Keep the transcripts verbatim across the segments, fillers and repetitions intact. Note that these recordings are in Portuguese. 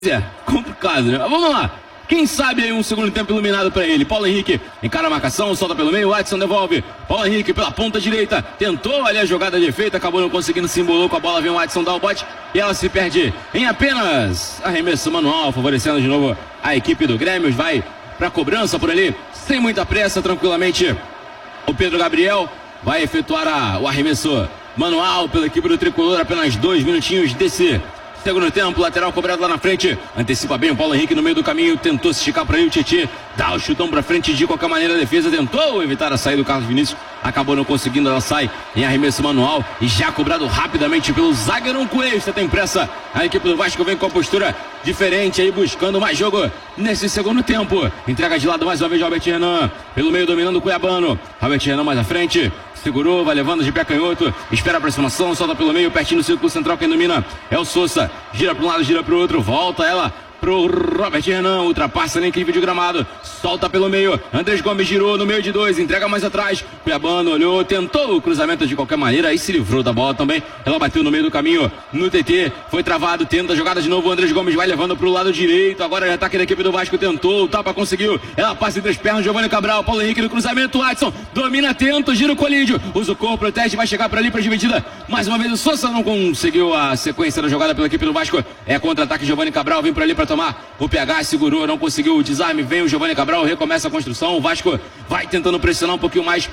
É, complicado, né? Vamos lá. Quem sabe aí um segundo tempo iluminado pra ele. Paulo Henrique encara a marcação, solta pelo meio, Watson devolve. Paulo Henrique pela ponta direita, tentou ali a jogada de efeito, acabou não conseguindo, se embolou com a bola, vem o Watson dar o bote e ela se perde em apenas arremesso manual, favorecendo de novo a equipe do Grêmio. Vai pra cobrança por ali, sem muita pressa, tranquilamente. O Pedro Gabriel vai efetuar a, o arremesso manual pela equipe do Tricolor, apenas dois minutinhos desse segundo tempo, lateral cobrado lá na frente, antecipa bem o Paulo Henrique no meio do caminho, tentou se esticar por aí o Tietê, dá o chutão pra frente, de qualquer maneira a defesa tentou evitar a saída do Carlos Vinícius, acabou não conseguindo, ela sai em arremesso manual e já cobrado rapidamente pelo zagueirão Cuesta, tem pressa, a equipe do Vasco vem com a postura diferente aí, buscando mais jogo nesse segundo tempo, entrega de lado mais uma vez o Robert Renan, pelo meio dominando o Cuiabano, Robert Renan mais à frente, segurou, vai levando de pé canhoto, espera a aproximação, solta pelo meio, pertinho do círculo central, quem domina é o Sousa, gira para um lado, gira para o outro, volta ela pro Robert Renan, ultrapassa na equipe de gramado, solta pelo meio, Andrés Gomes girou no meio de dois, entrega mais atrás, Cuiabano olhou, tentou o cruzamento de qualquer maneira, aí se livrou da bola também, ela bateu no meio do caminho, no T T, foi travado, tenta a jogada de novo, o Andrés Gomes vai levando pro lado direito, agora é ataque da equipe do Vasco, tentou, o tapa conseguiu, ela passa entre as pernas, Giovanni Cabral, Paulo Henrique no cruzamento, Watson, domina, tenta, gira o colídio, usa o corpo, protege, vai chegar para ali para dividida, mais uma vez o Sousa não conseguiu a sequência da jogada pela equipe do Vasco, é contra-ataque, Giovanni Cabral vem para ali para tomar, o P H segurou, não conseguiu o desarme, vem o Giovanni Cabral, recomeça a construção, o Vasco vai tentando pressionar um pouquinho mais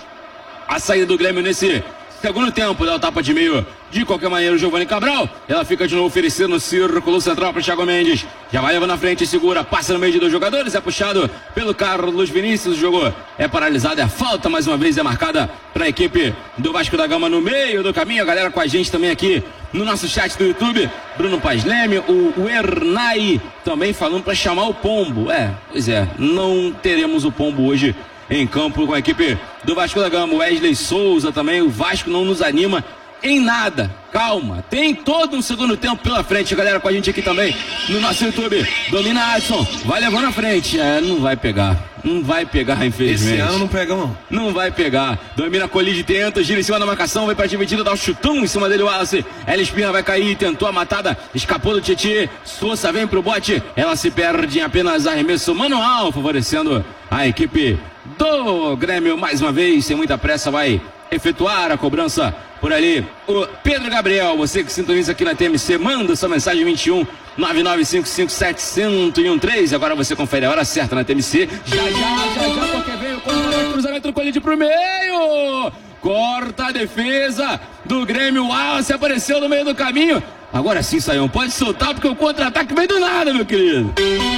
a saída do Grêmio nesse segundo tempo, dá o tapa de meio, de qualquer maneira o Giovanni Cabral, ela fica de novo oferecendo no círculo central para o Thiago Mendes, já vai levando na frente, segura, passa no meio de dois jogadores, é puxado pelo Carlos Vinícius, o jogo é paralisado, é falta, mais uma vez é marcada para a equipe do Vasco da Gama no meio do caminho, a galera com a gente também aqui no nosso chat do YouTube, Bruno Paz Leme, o, o Ernai também falando para chamar o Pombo, é, pois é, não teremos o Pombo hoje em campo com a equipe do Vasco da Gama, Wesley Souza também, o Vasco não nos anima em nada, calma, tem todo um segundo tempo pela frente, galera com a gente aqui também no nosso YouTube, domina Adson, vai levando à frente, é, não vai pegar, não vai pegar infelizmente. Esse ano não pega não. Não vai pegar, domina a colide, tenta, gira em cima da marcação, vai pra dividida, dá o um chutão em cima dele o Wallace, ela espinha, vai cair, tentou a matada, escapou do Tietê, Sousa vem pro bote, ela se perde em apenas arremesso manual, favorecendo a equipe do Grêmio, mais uma vez, sem muita pressa, vai efetuar a cobrança por ali, o Pedro Gabriel, você que sintoniza aqui na T M C, manda sua mensagem vinte e um, nove nove cinco cinco sete zero um três, agora você confere a hora certa na T M C, já, já, já, já, porque veio o cruzamento do colide pro meio, corta a defesa do Grêmio, o Wallace apareceu no meio do caminho, agora sim, Saião, pode soltar porque o contra-ataque veio do nada, meu querido.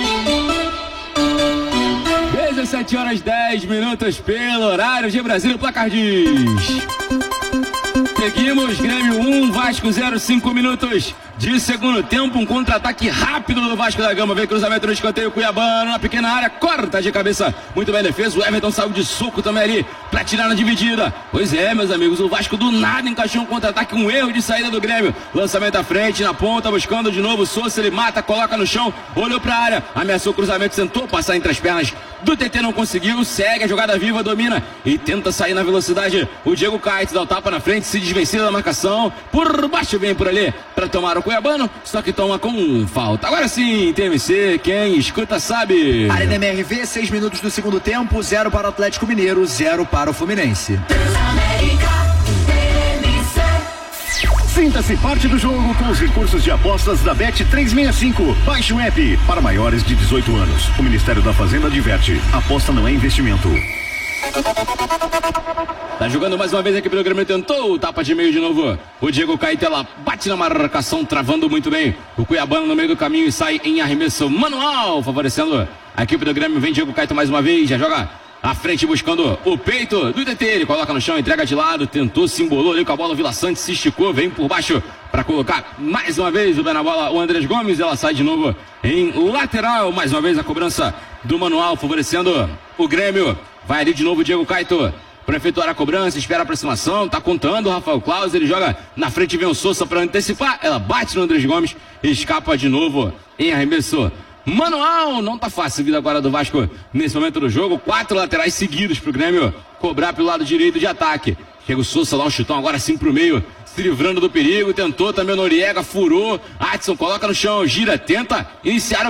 dezessete horas dez minutos pelo horário de Brasília, o placar diz... Seguimos, Grêmio um, Vasco zero, cinco minutos de segundo tempo, um contra-ataque rápido do Vasco da Gama, vem cruzamento no escanteio, Cuiabano na pequena área, corta de cabeça, muito bem defesa, o Everton saiu de soco também ali, pra tirar na dividida, pois é, meus amigos, o Vasco do nada encaixou um contra-ataque, um erro de saída do Grêmio, lançamento à frente, na ponta, buscando de novo o Sousa, ele mata, coloca no chão, olhou pra área, ameaçou o cruzamento, tentou passar entre as pernas do T T, não conseguiu, segue a jogada viva, domina e tenta sair na velocidade, o Diego Caetz dá o tapa na frente, se desvencilha da marcação, por baixo vem por ali, pra tomar o Cuiabano, só que toma com falta. Agora sim, T M C, quem escuta sabe. Arena M R V, seis minutos do segundo tempo, zero para o Atlético Mineiro, zero para o Fluminense. Sinta-se parte do jogo com os recursos de apostas da Bet trezentos e sessenta e cinco. Baixe o app para maiores de dezoito anos. O Ministério da Fazenda adverte: aposta não é investimento. Tá jogando mais uma vez aqui pelo Grêmio, tentou o tapa de meio de novo. O Diego Caetela bate na marcação, travando muito bem. O Cuiabano no meio do caminho e sai em arremesso manual, favorecendo a equipe do Grêmio. Vem Diego Caetela mais uma vez, já joga à frente buscando o peito do T T. Ele coloca no chão, entrega de lado, tentou, se embolou ali com a bola. O Vila Santos se esticou, vem por baixo para colocar mais uma vez o pé na bola. O Andrés Gomes, ela sai de novo em lateral. Mais uma vez a cobrança do manual, favorecendo o Grêmio. Vai ali de novo o Diego Caetela para efetuar a cobrança, espera a aproximação, tá contando o Rafael Claus, ele joga na frente, vem o Sousa para antecipar, ela bate no Andrés Gomes, escapa de novo em arremesso manual. Não tá fácil a vida agora do Vasco nesse momento do jogo, quatro laterais seguidos pro Grêmio cobrar pelo lado direito de ataque. Chega o Sousa lá, o chutão agora sim pro meio, se livrando do perigo, tentou também o Noriega, furou, Adson coloca no chão, gira, tenta iniciar